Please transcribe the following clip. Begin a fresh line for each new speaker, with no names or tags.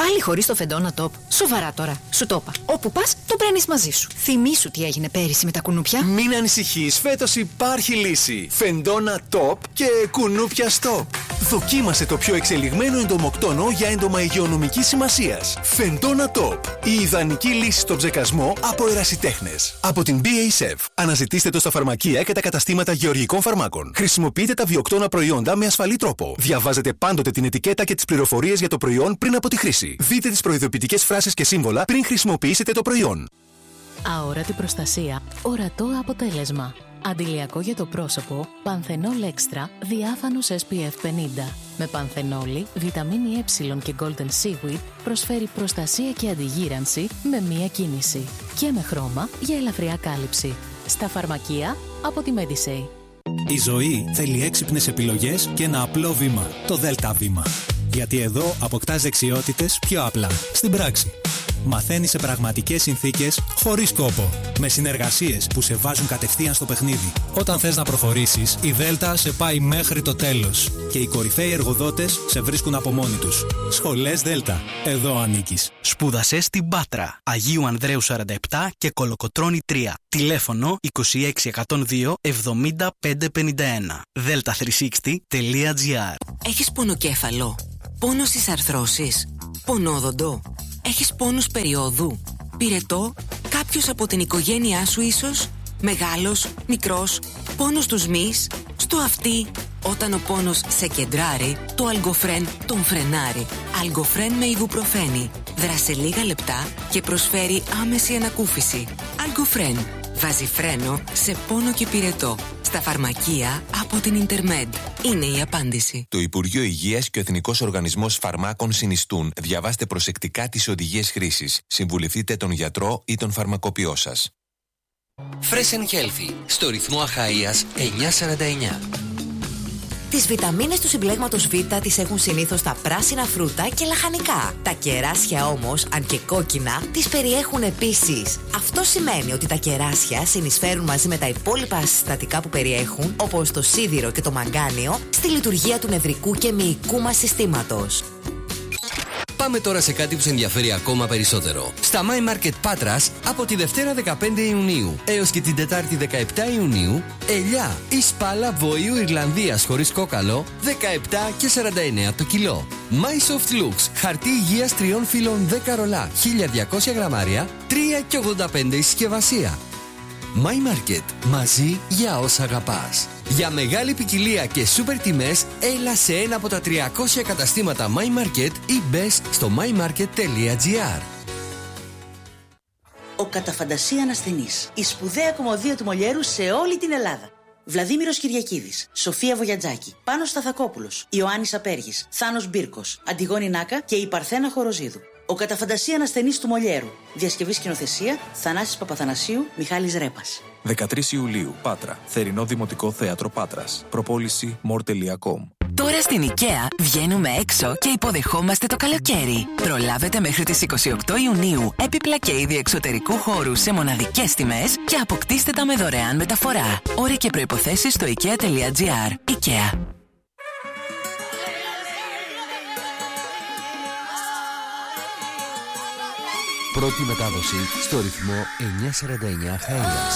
Πάλι χωρίς το Φεντόνα Top. Σοβαρά τώρα. Σου το είπα. Όπου πας, το παίρνεις μαζί σου. Θυμήσου τι έγινε πέρυσι με τα κουνούπια.
Μην ανησυχείς, φέτος υπάρχει λύση. Φεντόνα Top και κουνούπια Stop. Δοκίμασε το πιο εξελιγμένο εντομοκτόνο για έντομα υγειονομικής σημασίας. Φεντόνα Top. Η ιδανική λύση στο ψεκασμό από ερασιτέχνες. Από την BASF. Αναζητήστε το στα φαρμακεία και τα καταστήματα γεωργικών φαρμάκων. Χρησιμοποιείτε τα βιοκτώνα προϊόντα με ασφαλή τρόπο. Διαβάζετε πάντοτε την ετικέτα και τις πληροφορίες για το προϊόν πριν από τη χρήση. Δείτε τις προειδοποιητικές φράσεις και σύμβολα πριν χρησιμοποιήσετε το προϊόν.
Αόρατη προστασία, ορατό αποτέλεσμα. Αντιλιακό για το πρόσωπο, Πανθενόλ Extra, διάφανος SPF 50. Με πανθενόλη, βιταμίνη Ε και Golden Seaweed προσφέρει προστασία και αντιγύρανση με μία κίνηση. Και με χρώμα για ελαφριά κάλυψη. Στα φαρμακεία από τη Medisay.
Η ζωή θέλει έξυπνες επιλογές και ένα απλό βήμα, το ΔΕΛΤΑ βήμα. Γιατί εδώ αποκτάς δεξιότητες πιο απλά, στην πράξη. Μαθαίνεις σε πραγματικές συνθήκες, χωρίς κόπο. Με συνεργασίες που σε βάζουν κατευθείαν στο παιχνίδι. Όταν θες να προχωρήσεις, η Δέλτα σε πάει μέχρι το τέλος. Και οι κορυφαίοι εργοδότες σε βρίσκουν από μόνοι τους. Σχολές Δέλτα. Εδώ ανήκεις.
Σπούδασε στην Πάτρα. Αγίου Ανδρέου 47 και Κολοκοτρώνη 3. Τηλέφωνο 26102 70551. delta360.gr.
Έχεις πονοκέφαλο, πόνο στις αρθρώσεις, πονόδοντο, έχεις πόνους περίοδου, πυρετό, κάποιος από την οικογένειά σου ίσως, μεγάλος, μικρός, πόνος στους μυς, στο αυτί. Όταν ο πόνος σε κεντράρει, το Αλγκοφρέν τον φρενάρει. Αλγκοφρέν με ιβουπροφένη. Δράσε λίγα λεπτά και προσφέρει άμεση ανακούφιση. Αλγκοφρέν. Βάζει φρένο σε πόνο και πυρετό. Στα φαρμακεία από την Ιντερμέντ. Είναι η απάντηση.
Το Υπουργείο Υγείας και ο Εθνικός Οργανισμός Φαρμάκων συνιστούν. Διαβάστε προσεκτικά τις οδηγίες χρήσης. Συμβουλευτείτε τον γιατρό ή τον φαρμακοποιό σας.
Fresh and Healthy. Στο ρυθμό Αχαΐας 949.
Τις βιταμίνες του συμπλέγματος Β τις έχουν συνήθως τα πράσινα φρούτα και λαχανικά. Τα κεράσια όμως, αν και κόκκινα, τις περιέχουν επίσης. Αυτό σημαίνει ότι τα κεράσια συνεισφέρουν μαζί με τα υπόλοιπα συστατικά που περιέχουν, όπως το σίδηρο και το μαγκάνιο, στη λειτουργία του νευρικού και μυϊκού μας συστήματος.
Πάμε τώρα σε κάτι που σε ενδιαφέρει ακόμα περισσότερο. Στα My Market Πάτρας, από τη Δευτέρα 15 Ιουνίου έως και την Τετάρτη 17 Ιουνίου, ελιά ή σπάλα βοήου Ιρλανδίας χωρίς κόκαλο, 17 και 49 το κιλό. My Soft Looks, χαρτί υγείας 3 φύλων 10 ρολά, 1200 γραμμάρια, 3 και 85 η συσκευασία. My Market, μαζί για όσα αγαπάς. Για μεγάλη ποικιλία και σούπερ τιμές, έλα σε ένα από τα 300 καταστήματα My Market ή μπες στο mymarket.gr.
Ο κατά φαντασία ανασθενής. Η σπουδαία κομμωδία του Μολιέρου σε όλη την Ελλάδα. Βλαδίμηρος Κυριακίδης, Σοφία Βογιατζάκη, Πάνος Σταθακόπουλος, Ιωάννης Απέργης, Θάνος Μπύρκος, Αντιγόνη Νάκα και η Παρθένα Χοροζίδου. Ο κατά φαντασία ανασθενής του Μολιέρου. Διασκευή σκηνοθεσία Θανάσης Παπαθανασίου, Μιχάλης Ρέπας.
13 Ιουλίου, Πάτρα. Θερινό Δημοτικό Θέατρο Πάτρας. Προπόληση more.com.
Τώρα στην IKEA βγαίνουμε έξω και υποδεχόμαστε το καλοκαίρι. Προλάβετε μέχρι τις 28 Ιουνίου έπιπλα και είδη εξωτερικού χώρου σε μοναδικές τιμές και αποκτήστε τα με δωρεάν μεταφορά. Όροι και προϋποθέσεις στο ikea.gr. IKEA.
Πρώτη μετάδοση στο ρυθμό 949 Αχαΐας.